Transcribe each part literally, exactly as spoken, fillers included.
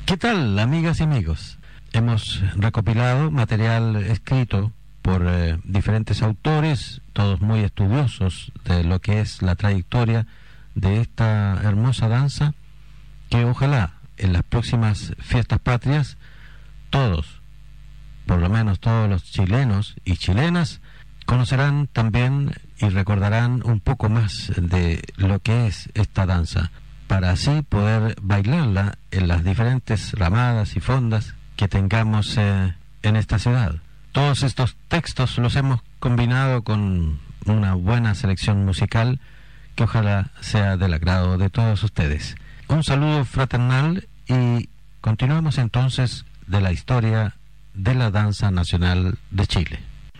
¿Qué tal, amigas y amigos? Hemos recopilado material escrito por eh, diferentes autores, todos muy estudiosos de lo que es la trayectoria de esta hermosa danza, que ojalá en las próximas fiestas patrias todos, por lo menos todos los chilenos y chilenas, conocerán también y recordarán un poco más de lo que es esta danza, para así poder bailarla en las diferentes ramadas y fondas que tengamos eh, en esta ciudad. Todos estos textos los hemos combinado con una buena selección musical que ojalá sea del agrado de todos ustedes. Un saludo fraternal y continuamos entonces de la historia de la danza nacional de Chile.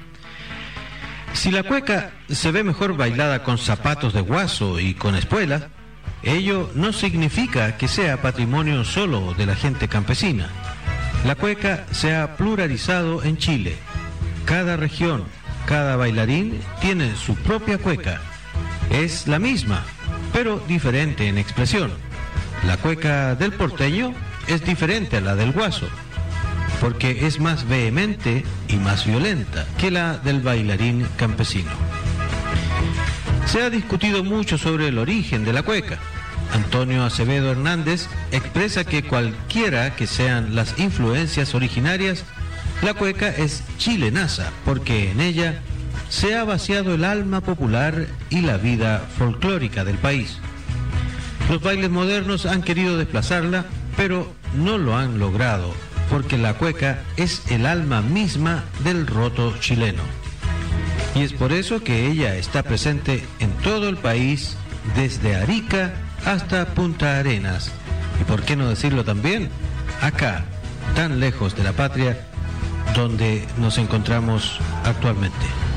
Si la cueca se ve mejor bailada con zapatos de guaso y con espuelas, ello no significa que sea patrimonio solo de la gente campesina. La cueca se ha pluralizado en Chile. Cada región, cada bailarín tiene su propia cueca. Es la misma, pero diferente en expresión. La cueca del porteño es diferente a la del guaso, porque es más vehemente y más violenta que la del bailarín campesino. Se ha discutido mucho sobre el origen de la cueca. Antonio Acevedo Hernández expresa que cualquiera que sean las influencias originarias, la cueca es chilenaza, porque en ella se ha vaciado el alma popular y la vida folclórica del país. Los bailes modernos han querido desplazarla, pero no lo han logrado, porque la cueca es el alma misma del roto chileno. Y es por eso que ella está presente en todo el país, desde Arica hasta Punta Arenas, y por qué no decirlo también, acá, tan lejos de la patria, donde nos encontramos actualmente.